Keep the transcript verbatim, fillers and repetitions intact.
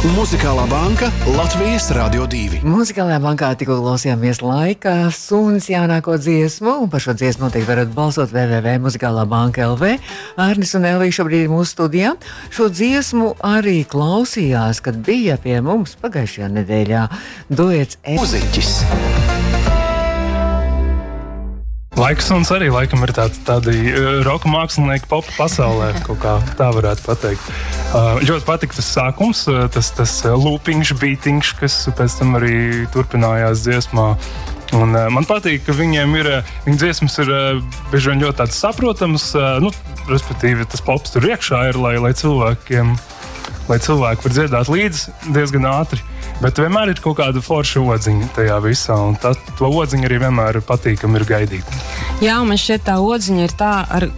Muzikālā banka Latvijas Radio divi. Muzikālajā bankā tikko klausījāmies Laika suns jaunāko dziesmu, un par šo dziesmu noteikti varat balsot w w w punkt muzikālā banka punkt l v. Arnis un Elvija šobrīd ir mūsu studijā. Šo dziesmu arī klausījās, kad bija pie mums pagājušajā nedēļā duets Muziķis. Laika suns arī laikam ir tāds, tādi uh, roka mākslinieki popa pasaulē, kaut kā tā varētu pateikt. Uh, ļoti patika tas sākums, uh, tas, tas uh, lūpiņš, bītiņš, kas pēc tam arī turpinājās dziesmā. Un, uh, man patīk, ka viņiem ir, uh, viņa dziesmas ir uh, bieži vien ļoti tāds saprotams, uh, nu, respektīvi tas pops tur iekšā ir, lai, lai cilvēkiem, lai cilvēki var dziedāt līdzi diezgan ātri. Bet vienmēr ir kaut kāda forša odziņa tajā visā, un tā, to odziņu arī vienmēr patīkami ir gaidīt. Jā, man šķiet tā odziņa ir tā, ar